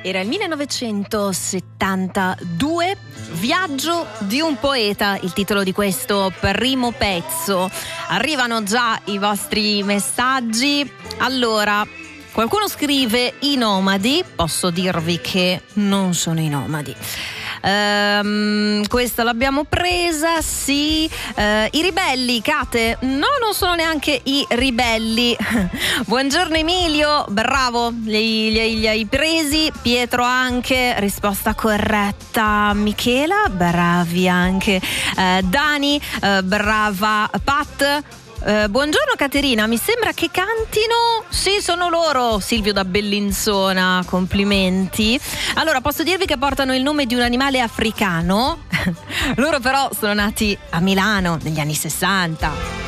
Era il 1972, Viaggio di un poeta, il titolo di questo primo pezzo. Arrivano già i vostri messaggi. Allora, qualcuno scrive i nomadi, posso dirvi che non sono i nomadi. Questa l'abbiamo presa, sì. I ribelli, Kate? No, non sono neanche i ribelli. Buongiorno Emilio, bravo, li hai presi. Pietro anche, risposta corretta. Michela, bravi anche. Dani, brava. Pat, buongiorno Caterina, mi sembra che cantino. Sì, sono loro. Silvio da Bellinzona, complimenti. Allora, posso dirvi che portano il nome di un animale africano. Loro però sono nati a Milano negli anni 60.